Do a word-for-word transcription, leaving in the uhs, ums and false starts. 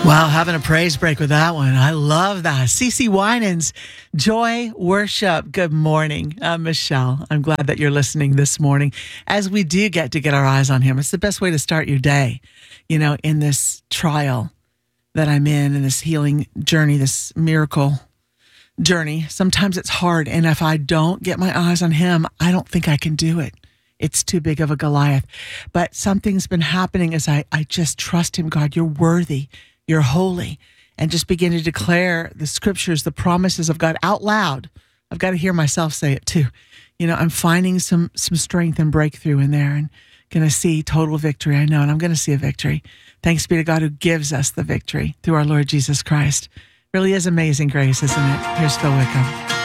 Wow, having a praise break with that one. I love that. CeCe Winans, Joy Worship. Good morning. I'm Michelle. I'm glad that you're listening this morning as we do get to get our eyes on him. It's the best way to start your day, you know, in this trial that I'm in, in this healing journey, this miracle journey. Sometimes it's hard. And if I don't get my eyes on him, I don't think I can do it. It's too big of a Goliath. But something's been happening as I, I just trust him. God, you're worthy. You're holy, and just begin to declare the scriptures, the promises of God out loud. I've got to hear myself say it too. You know, I'm finding some some strength and breakthrough in there, and going to see total victory. I know, and I'm going to see a victory. Thanks be to God who gives us the victory through our Lord Jesus Christ. Really is amazing grace, isn't it? Here's Phil Wickham.